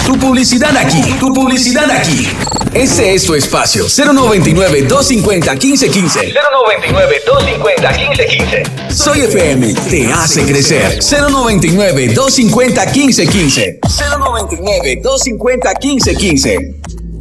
Tu publicidad aquí, tu publicidad aquí. Ese es tu espacio. 099-250-1515. 099-250-1515. Soy FM, te hace crecer. 099-250-1515. 099-250-1515.